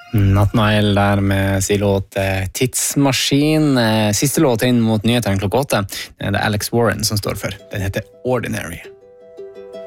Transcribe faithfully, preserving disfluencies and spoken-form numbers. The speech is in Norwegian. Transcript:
Nattmail der med sin låt Tidsmaskin. Siste låt inn mot nyhetene klokka åtte. Det er Alex Warren som står for. Den heter Ordinary.